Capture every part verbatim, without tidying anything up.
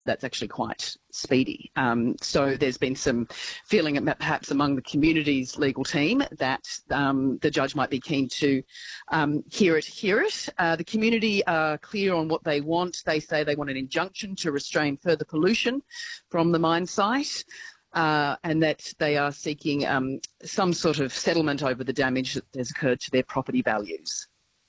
that's actually quite speedy. Um, so there's been some feeling perhaps among the community's legal team that um, the judge might be keen to um, hear it, hear it. Uh, the community are clear on what they want. They say they want an injunction to restrain further pollution from the mine site. Uh, and that they are seeking um, some sort of settlement over the damage that has occurred to their property values.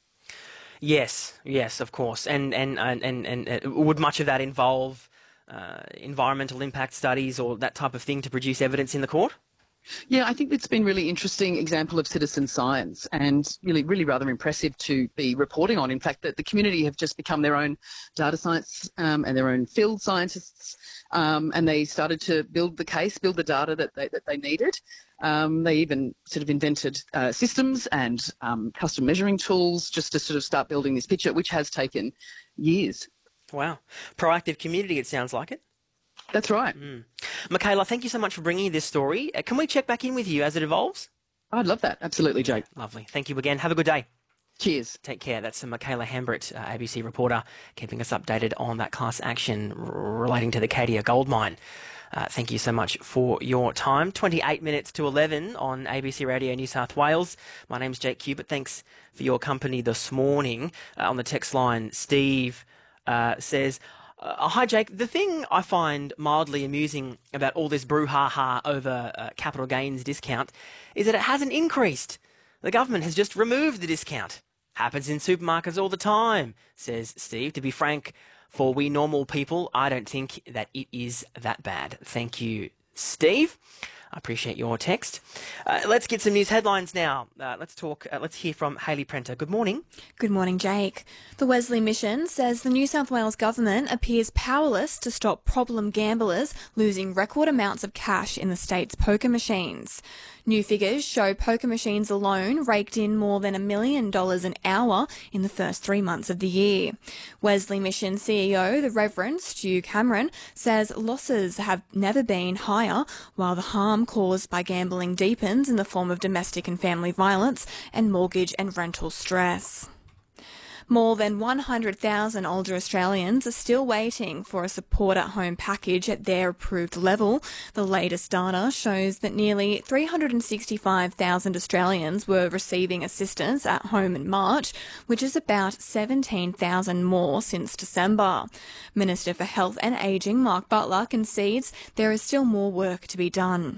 Yes, yes, of course. And and and and, and uh, would much of that involve uh, environmental impact studies or that type of thing to produce evidence in the court? Yeah, I think it's been a really interesting example of citizen science and really, really rather impressive to be reporting on. In fact, that the community have just become their own data science um, and their own field scientists, um, and they started to build the case, build the data that they, that they needed. Um, they even sort of invented uh, systems and um, custom measuring tools just to sort of start building this picture, which has taken years. Wow. Proactive community, it sounds like it. That's right. Mm. Michaela, thank you so much for bringing this story. Uh, can we check back in with you as it evolves? I'd love that. Absolutely, Jake. Lovely. Thank you again. Have a good day. Cheers. Take care. That's Michaela Hambritt, uh, A B C reporter, keeping us updated on that class action r- relating to the Cadia gold mine. Uh, thank you so much for your time. twenty-eight minutes to eleven on A B C Radio New South Wales. My name's Jake Cubitt. Thanks for your company this morning. Uh, on the text line, Steve uh, says... Uh, hi, Jake. The thing I find mildly amusing about all this brouhaha over uh, capital gains discount is that it hasn't increased. The government has just removed the discount. Happens in supermarkets all the time, says Steve. To be frank, for we normal people, I don't think that it is that bad. Thank you, Steve. I appreciate your text. Uh, let's get some news headlines now. Uh, let's talk. Uh, let's hear from Hayley Prenter. Good morning. Good morning, Jake. The Wesley Mission says the New South Wales government appears powerless to stop problem gamblers losing record amounts of cash in the state's poker machines. New figures show poker machines alone raked in more than a million dollars an hour in the first three months of the year. Wesley Mission C E O, the Reverend Stu Cameron, says losses have never been higher, while the harm caused by gambling deepens in the form of domestic and family violence and mortgage and rental stress. More than one hundred thousand older Australians are still waiting for a support-at-home package at their approved level. The latest data shows that nearly three hundred sixty-five thousand Australians were receiving assistance at home in March, which is about seventeen thousand more since December. Minister for Health and Ageing, Mark Butler, concedes there is still more work to be done.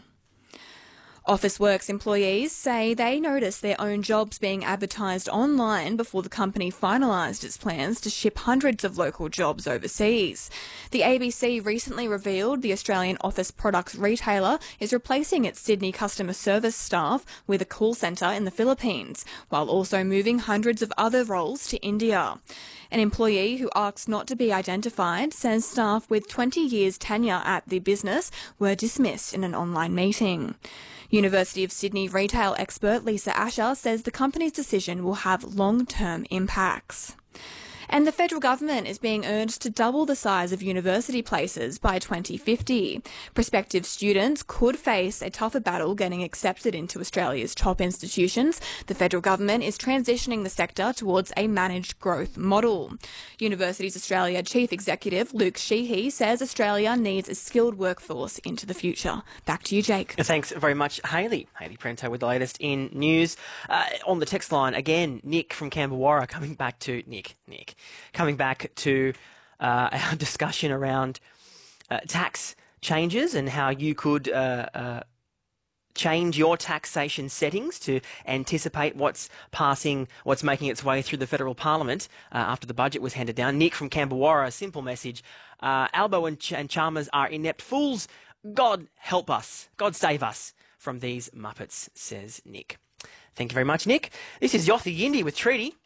Officeworks employees say they noticed their own jobs being advertised online before the company finalised its plans to ship hundreds of local jobs overseas. The A B C recently revealed the Australian office products retailer is replacing its Sydney customer service staff with a call centre in the Philippines, while also moving hundreds of other roles to India. An employee who asks not to be identified says staff with twenty years tenure at the business were dismissed in an online meeting. University of Sydney retail expert Lisa Asher says the company's decision will have long-term impacts. And the federal government is being urged to double the size of university places by twenty fifty. Prospective students could face a tougher battle getting accepted into Australia's top institutions. The federal government is transitioning the sector towards a managed growth model. Universities Australia Chief Executive Luke Sheehy says Australia needs a skilled workforce into the future. Back to you, Jake. Thanks very much, Hayley. Hayley Prenter with the latest in news. Uh, on the text line, again, Nick from Camberwarra coming back to... Nick, Nick. Coming back to uh, our discussion around uh, tax changes and how you could uh, uh, change your taxation settings to anticipate what's passing, what's making its way through the federal parliament uh, after the budget was handed down. Nick from Camberwarra, simple message. Uh, Albo and, Ch- and Chalmers are inept fools. God help us. God save us from these muppets, says Nick. Thank you very much, Nick. This is Yothi Yindi with Treaty.